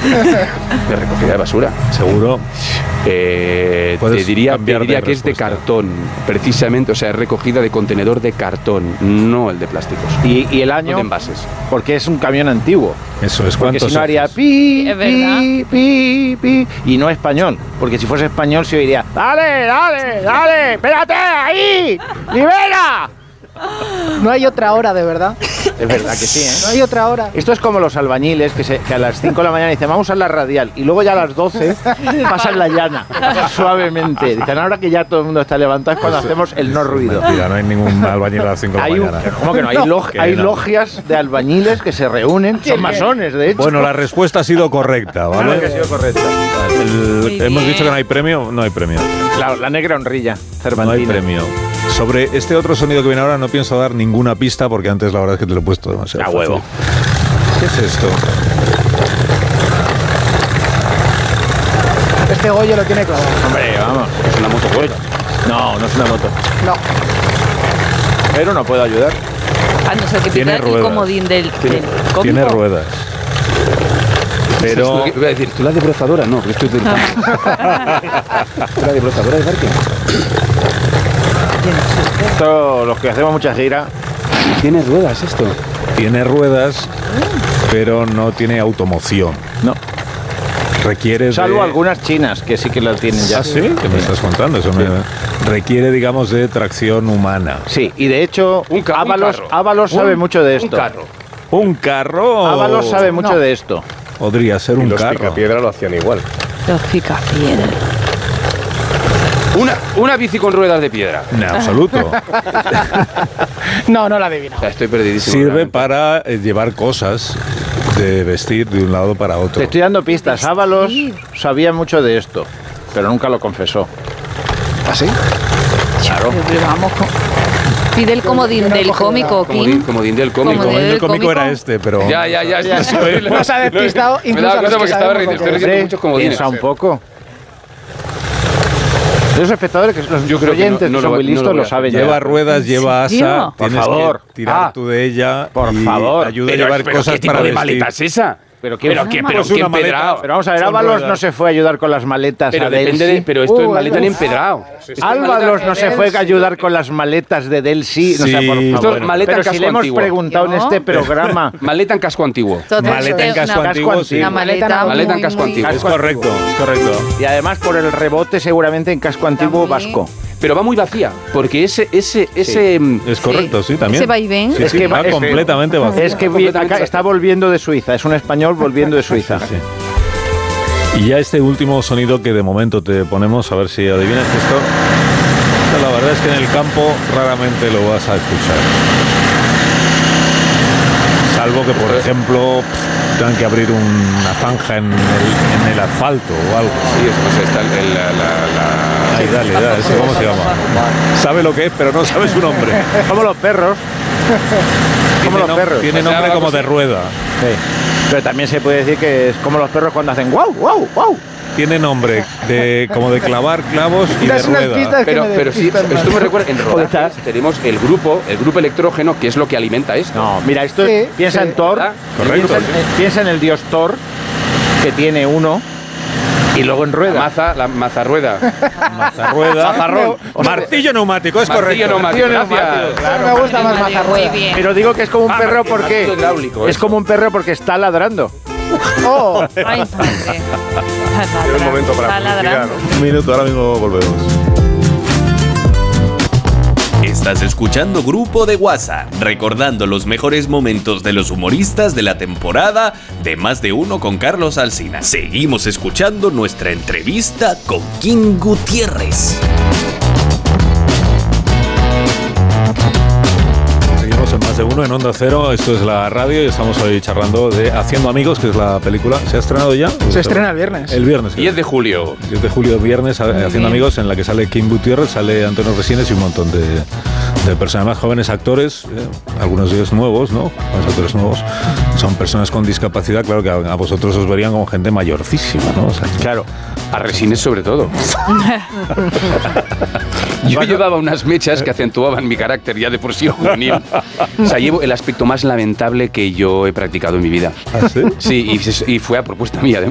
De recogida de basura. Seguro. Te diría que es de cartón, precisamente, o sea, es recogida de contenedor de cartón, no el de plásticos. ¿Y el año? No de envases. Porque es un camión antiguo. Eso es. Porque si no haría pi, pi, pi, pi, y no español. Porque si fuese español se oiría, dale, espérate, ahí, libera. No hay otra hora, de verdad. Es verdad que sí, ¿eh? No hay otra hora. Esto es como los albañiles que a las 5 de la mañana dicen, vamos a la radial, y luego ya a las 12 pasan la llana, suavemente. Dicen, ahora que ya todo el mundo está levantado es cuando hacemos el no ruido. Mentira, no hay ningún albañil a las 5 de la mañana. ¿Cómo que no? Hay logias de albañiles que se reúnen, son masones, de hecho. Bueno, la respuesta ha sido correcta, ¿vale? Claro que ha sido correcta. Hemos dicho que no hay premio, no hay premio. La negra honrilla, Cervantina. No hay premio. Sobre este otro sonido que viene ahora no pienso dar ninguna pista porque antes la verdad es que te lo he puesto demasiado fácil. Huevo. ¿Qué es esto? Este Goyo lo tiene clavado. Hombre, vamos. Es una moto Goya. No es una moto. No. Pero no puedo ayudar. A no ser que Tiene pierda el ruedas. comodín del cómico. Tiene ruedas. Pero... Iba a decir, ¿tú la desbrozadora? No, porque estoy intentando. ¿Tú la desbrozadora de parque? Esto, los que hacemos mucha gira. Tiene ruedas esto. Tiene ruedas, pero no tiene automoción. No. Requiere Salvo de... algunas chinas que sí que las tienen ya. ¿Ah, sí? ¿Qué me estás contando? Eso requiere, digamos, de tracción humana. Sí, y de hecho, Ábalos sabe mucho de esto. Un carro. ¿Un carro? Ábalos sabe mucho de esto. Podría ser un los carro. Picapiedra lo hacían igual. Los picapiedra. Una bici con ruedas de piedra. En absoluto. No la adivino. O sea, estoy perdidísimo. Sirve realmente. para llevar cosas de vestir de un lado para otro. Te estoy dando pistas. Ábalos sabía mucho de esto, pero nunca lo confesó. ¿Ah, sí? Claro. Pero vamos pide el comodín del cómico, Kim. Comodín del cómico. Comodín El del cómico era este, pero... Ya. Nos ha despistado Me incluso daba a los cuenta que porque estaba sabemos riendo. lo que Estoy es. riendo muchos comodines. Piensa un poco. Los espectadores, que los Yo creo que oyentes no que son lo- muy no listos, lo voy lo a saben Lleva ya. ruedas, lleva serio? asa. Por Tienes favor. que tirar tú de ella. Por y favor. ayuda a llevar cosas ¿qué tipo para de vestir. maleta es esa? Pero Pero qué Pues una maleta. empedrado. Pero vamos a ver, Son Ábalos ruedas. no se fue a ayudar con las maletas Pero a depende Delsi. pero esto es maleta en empedrado. Ábalos no se fue a ayudar con las maletas de Delsi. No, o sea, por Sí. favor. Esto es maleta Pero en si casco le hemos antiguo. preguntado en No. este programa. Maleta en casco antiguo. Maleta en casco antiguo, sí. Una maleta Maleta en muy, casco muy- antiguo. Es correcto, es correcto. Y además por el rebote seguramente en casco antiguo vasco. Pero va muy vacía, porque ese Es correcto, sí, también. Ese vaivén. Sí, Es sí, que va es que- completamente vacío. Es que Completamente está volviendo de Suiza. Es un español volviendo de Suiza. Sí. Y ya este último sonido que de momento te ponemos, a ver si adivinas esto. La verdad es que en el campo raramente lo vas a escuchar. Salvo que, por ejemplo, tengan que abrir una zanja en el asfalto o algo. Sí, eso, pues está Ahí, dale, ese cómo se llama. Sabe lo que es, pero no sabe su nombre. Como los perros. Como los perros. Tiene O sea, nombre como de rueda. Sí. Pero también se puede decir que es como los perros cuando hacen guau, guau, guau. Tiene nombre como de clavar clavos y de Das unas rueda. pistas que Pero me sí, despistan esto más. me recuerda, en rodajes tenemos el grupo electrógeno, que es lo que alimenta esto. No, mira, esto Sí, piensa sí. en Thor. ¿Verdad? Correcto. Piensa en el dios Thor, que tiene uno, y luego en rueda. La mazarrueda. Mazarrueda. Mazarrón. Martillo neumático, es Martillo correcto. neumático, Martillo gracias. neumático, Claro, me gusta más Muy Mazarrueda. bien. Pero digo que es como un perro martillo porque hidráulico, es eso. como un perro porque está ladrando. Oh, Ay, padre. Es el momento para Está publicidad, ladrando. ¿no? Un minuto, ahora mismo volvemos. Estás escuchando Grupo de WhatsApp, recordando los mejores momentos de los humoristas de la temporada de Más de Uno con Carlos Alsina. Seguimos escuchando nuestra entrevista con Kim Gutiérrez. Seguimos en Más de Uno, en Onda Cero. Esto es la radio y estamos hoy charlando de Haciendo Amigos, que es la película. ¿Se ha estrenado ya? se estrena el viernes. El viernes. 10 de julio. 10 de julio, viernes, Haciendo bien. Amigos, en la que sale Kim Gutiérrez, sale Antonio Resines y un montón de personas más jóvenes, actores, algunos de ellos nuevos, ¿no? Los actores nuevos son personas con discapacidad, claro que a vosotros os verían como gente mayorcísima, ¿no? O sea, Claro. A Resines sobre todo. Yo llevaba unas mechas que acentuaban mi carácter ya de por sí juvenil. O sea, llevo el aspecto más lamentable que yo he practicado en mi vida. ¿ah, sí? Sí, y fue a propuesta mía,